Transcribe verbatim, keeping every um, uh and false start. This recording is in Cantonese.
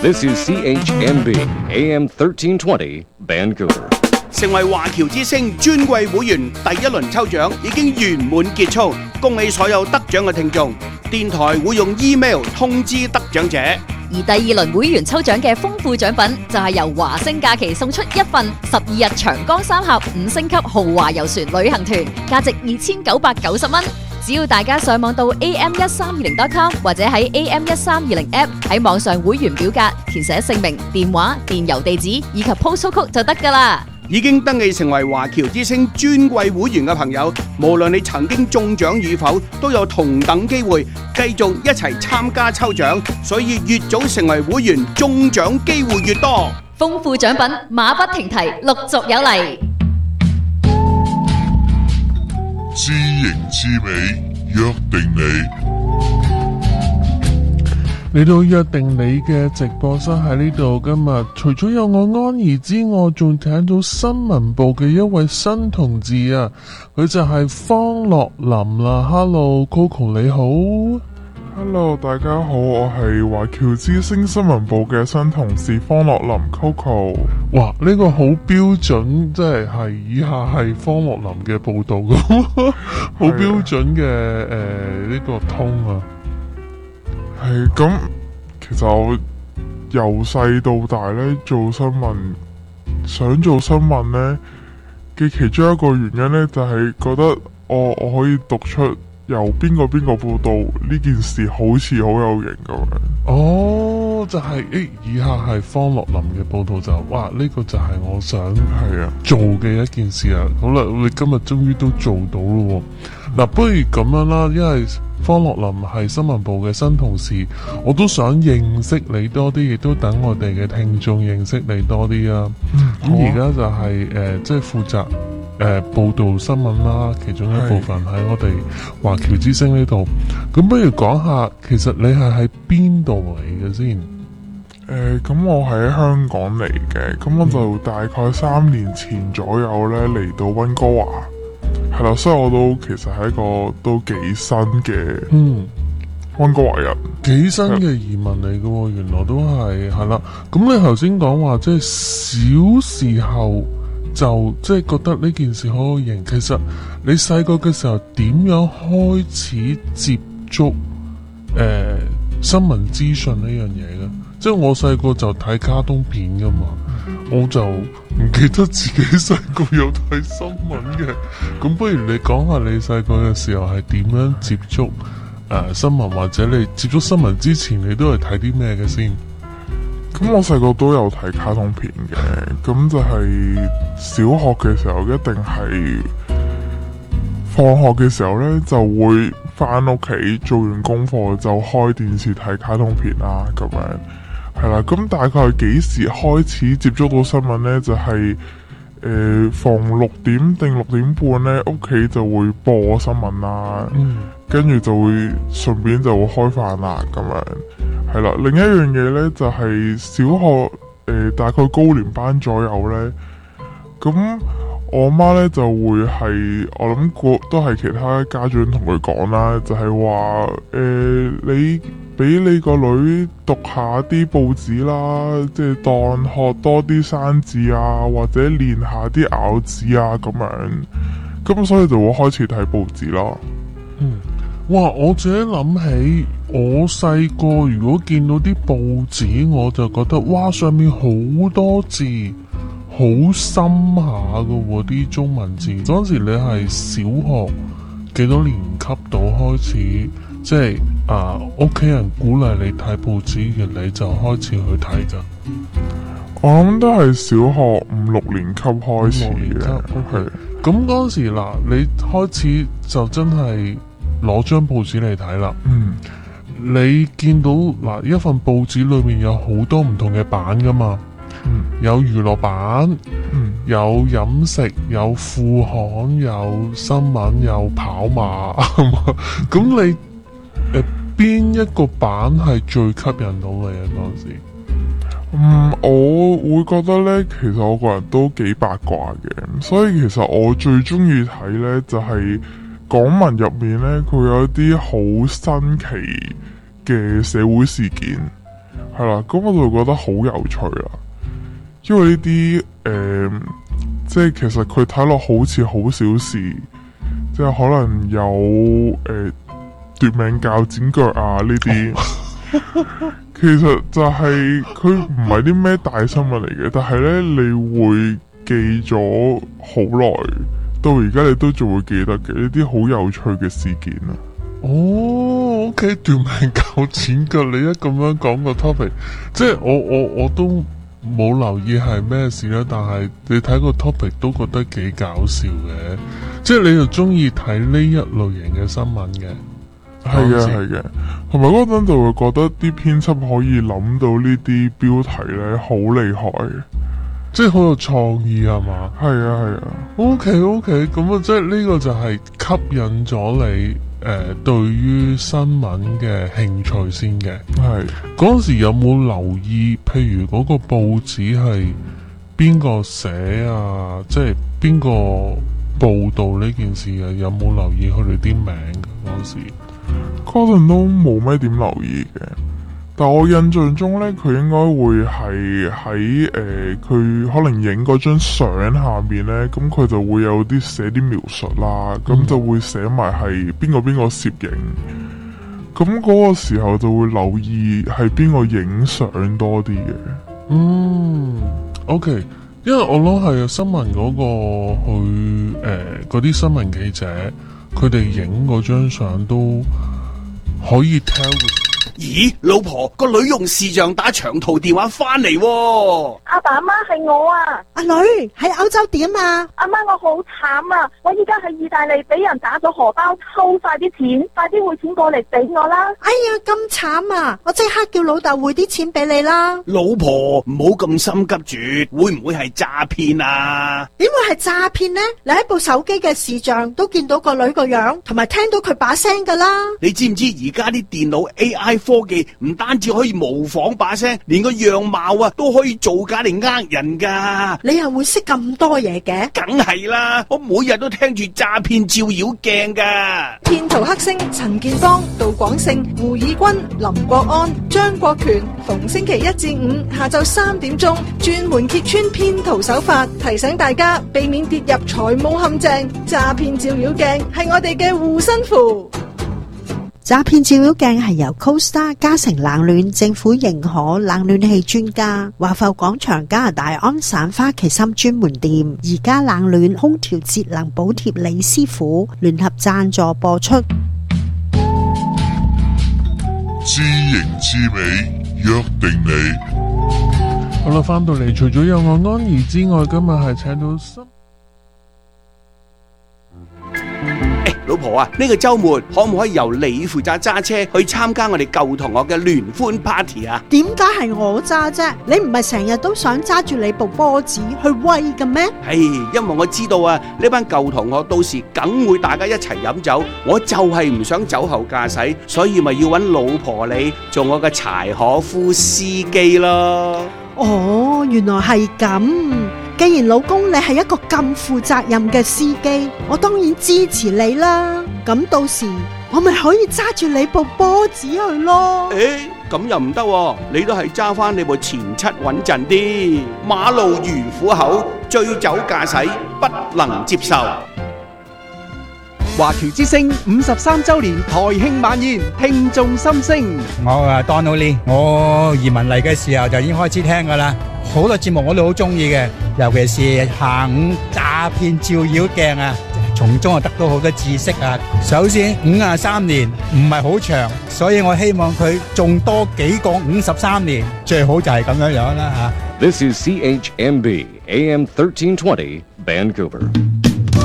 This is C H M B A M thirteen twenty Vancouver。 成為華僑之星尊貴會員第一輪抽獎已經圓滿結束，恭喜所有得獎嘅聽眾。電台會用 email 通知得獎者。 而第二輪會員抽獎嘅豐富獎品就係由華星假期送出一份十二日長江三峽五星級豪華遊船旅行團，價值二千九百九十蚊。只要大家上網到 A M 一三二零 dot com 或者喺 A M 一三二零 app 喺網上會員表格填寫姓名、電話、電郵地址以及 postal code 就得㗎啦。 已經登記成為華僑之星尊貴會員嘅朋友，無論你曾經中獎與否，都有同等機會繼續一齊參加抽獎。所以越早成為會員，中獎機會越多。 豐富獎品馬不停蹄，陸續有嚟。 知型知尾，約定你。 嚟到約定你嘅直播室喺呢度，今日除咗有我安怡之外，仲聽到新聞部嘅一位新同志啊，佢就係方樂林啦。Hello Coco 你好。 Hello 大家好，我係華僑之星新聞部嘅新同事方樂林 Coco。 哇，呢、這個好標準，即係係以下係方樂林嘅報道咁，好標準嘅誒呢個通啊。 係咁，其實我由細到大咧做新聞，想做新聞咧嘅其中一個原因咧，就係、是、覺得我我可以讀出由邊個邊個報道呢件事，好似好有型咁樣。 哦，就係、是、誒，以下係方樂林嘅報道就，哇，呢、這個就係我想係啊做嘅一件事啊。好啦，我哋今日終於都做到咯。嗱、啊，不如咁樣啦，因為方樂林係新聞部嘅新同事，我都想認識你多啲，亦都等我哋嘅聽眾認識你多啲啊。咁而家就係、是、誒、呃，即係負責誒、呃、報道新聞啦，其中一部分喺我哋華僑之星呢度。咁不如講下，其實你係喺邊度嚟嘅先？ 誒、呃，咁我喺香港嚟嘅，咁我就大概三年前左右咧嚟到溫哥華。係啦，所以我都其實係一個都幾新嘅，嗯，溫哥華人， 幾新嘅移民嚟嘅，原來都係係啦。咁你頭先講話，即係小時候就即係覺得呢件事好有型。其實你細個嘅時候點樣開始接觸誒、呃、新聞資訊呢樣嘢嘅？即係我細個就睇卡通片噶嘛。我就唔記得自己細個有睇新聞嘅，咁不如你講下你細個嘅時候係點樣接觸誒、呃、新聞，或者你接觸新聞之前你都係睇啲咩嘅先？ 咁我細個都有睇卡通片嘅，咁就係小學嘅時候一定係放學嘅時候呢，就會翻屋企做完功課就開電視睇卡通片啦，咁樣。係啦，咁大概係幾時開始接觸到新聞呢？就係、是、誒、呃，逢六點定六點半呢，屋企就會播新聞啦，跟住、嗯、就會順便就會開飯啦，咁樣係啦。另一樣嘢呢，就係、是、小學誒、呃，大概高年班左右呢。咁我媽呢就會係我諗過都係其他家長同佢講啦，就係話誒你。俾你個女讀下啲報紙啦，即係當學多啲生字啊，或者練下啲咬字啊咁樣，咁所以就會開始睇報紙咯。 嗯，哇！我自己諗起我細個如果見到啲報紙，我就覺得哇，上面好多字，好深下噶喎啲中文字。嗰陣時你係小學幾多年級到開始，即係啊屋企人鼓勵你睇報紙嘅，你就開始去睇噶？ 我諗都係小學五六年級開始嘅。 OK，咁嗰陣時嗱，你開始就真係攞張報紙嚟睇啦。嗯，你見到嗱一份報紙裏面有好多唔同嘅版噶嘛？嗯，有娛樂版，嗯，有飲食，有副刊，有新聞，有跑馬。咁你誒邊一個版係最吸引到你啊？嗰陣時？ 嗯，我會覺得咧，其實我個人都幾八卦嘅，所以其實我最中意睇咧就係、是、港聞入面咧，佢有一啲好新奇嘅社會事件， 係啦，咁我就覺得好有趣啦。因為呢啲誒，即係其實佢睇落好似好小事，即係可能有誒奪命鉸剪腳啊呢啲，其實就係佢唔係啲咩大新聞嚟嘅，但係咧你會記咗好耐，到而家你都仲會記得嘅呢啲好有趣嘅事件啊！ 哦，OK，奪命鉸剪腳，你一咁樣講個 topic， 即係我我我都冇留意係咩事啦，但係你睇個 topic 都覺得幾搞笑嘅，即係你又中意睇呢一類型嘅新聞嘅。 係嘅，係嘅，同埋嗰陣就會覺得啲編輯可以諗到呢啲標題咧，好厲害嘅， 即係好有創意係嘛？ 係啊，係啊。 OK OK，咁啊，即係呢個就係吸引咗你誒、呃，對於新聞嘅興趣先嘅。 係嗰時有冇留意？譬如嗰個報紙係邊個寫啊？即係邊個報道呢件事啊？有冇留意佢哋啲名嘅嗰時？ 嗰陣都冇咩點留意嘅，但我印象中咧，佢應該會係喺誒，佢、呃、可能影嗰張相下面咧，咁佢就會有啲寫啲描述啦，咁、嗯、就會寫埋係邊個邊個攝影，咁嗰個時候就會留意係邊個影相多啲嘅。 嗯 ，OK，因為我諗係新聞嗰、嗰個去誒嗰啲新聞記者。佢哋影嗰張相都可以 tell。 咦，老婆，個女用視像打長途電話翻嚟喎。 阿爸阿媽係我啊。 阿女喺歐洲點啊？ 阿媽，我好慘啊！我依家喺意大利俾人打咗荷包，抽晒啲錢，快啲匯錢過嚟俾我啦！ 哎呀，咁慘啊！我即刻叫老豆匯啲錢俾你啦。 老婆，唔好咁心急住，會唔會係詐騙啊？ 點會係詐騙呢？你喺部手機嘅視像都見到個女個樣，同埋聽到佢把聲噶啦。 你知唔知而家啲電腦 A I 科技唔單止可以模仿把聲，連個樣貌啊都可以造假嚟呃人噶。 你又會識咁多嘢嘅？ 梗係啦，我每日都聽住詐騙照妖鏡噶。 騙徒黑星陳建邦、杜廣勝、胡以軍、林國安、張國權，逢星期一至五下晝三點鐘，專門揭穿騙徒手法，提醒大家避免跌入財務陷阱。詐騙照妖鏡係我哋嘅護身符。 詐騙照妖鏡係由 CoStar 嘉誠冷暖政府認可冷暖氣專家華埠廣場加拿大安省花旗參專門店而家冷暖空調節能補貼李師傅聯合贊助播出。 知型知美，約定你。 好啦，翻到嚟，除咗有我安怡之外，今日係請到新。 老婆啊，呢個周末可唔可以由你負責揸車去參加我哋舊同學嘅聯歡 party 啊？ 點解係我揸啫？你唔係成日都想揸住你部波子去威嘅咩？ 唉，因為我知道啊，呢班舊同學到時梗會大家一齊飲酒，我就係唔想酒後駕駛，所以咪要揾老婆你做我嘅柴可夫司機咯。 哦，原來係咁。既然老公你係一個咁負責任嘅司機，我當然支持你啦。咁到時我咪可以揸住你部波子去咯。 誒，咁又唔得，你都係揸翻你部前七穩陣啲。馬路如虎口，醉酒駕駛不能接受。 華僑之聲五十三周年台慶晚宴，聽眾心聲。 我啊 Donald Lee，我移民嚟嘅時候就已經開始聽噶啦，好多節目我都好中意嘅，尤其是下午詐騙照妖鏡啊，從中啊得到好多知識啊。首先五十三年唔係好長，所以我希望佢仲多幾個五十三年，最好就係咁樣樣啦吓。 This is C H M B A M thirteen twenty Vancouver.